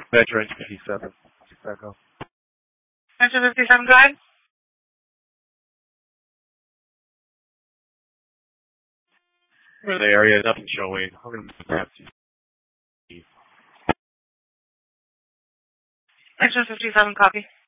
Veteran 57. Echo. Veteran 57, go ahead. We're in the area, nothing showing. I'm going to perhaps. Veteran 57, copy.